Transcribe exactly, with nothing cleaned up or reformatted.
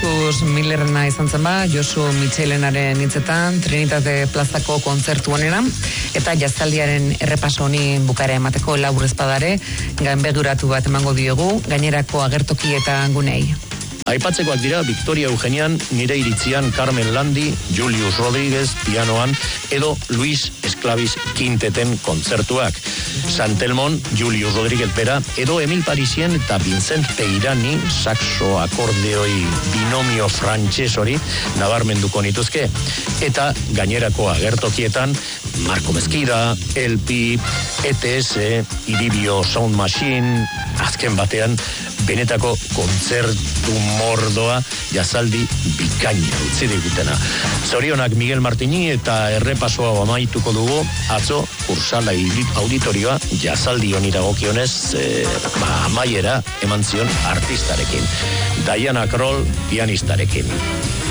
Markus Millerena izan zen ba, Josu Mitxelenaren hitzetan, Trinitate plazako kontzertu honena, eta jaztaldiaren errepaso honi bukara emateko laburrezpadare, ganbeguratu bat emango diogu, gainerako agertoki eta gunei. Aipatzekoak dira Victoria Eugenian, nire iritzian Carmen Landi, Julius Rodriguez pianoan edo Luis Esclavis Quinteten kontzertuak. Santelmon, Julius Rodriguez bera edo Emil Parisien eta Vincent Peirani saxo akordeoi binomio frantses hori nabarmenduko nituzke. Eta gainerako agertokietan Marco Mezquida, L P, E T S, Iribio Sound Machine, azken batean benetako kontzertu mordoa jazaldi bikaina utzi digutena. Zorionak Miguel Martini eta errepasoa amaituko dugu atzo Kursala auditorioa jazaldi honi dagokionez eh, ba, amaiera eman zion artistarekin. Diana Kroll pianistarekin.